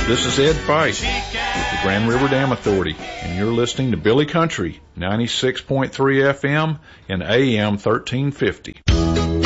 This is Ed Feist with the Grand River Dam Authority, and you're listening to Billy Country, 96.3 FM and AM 1350.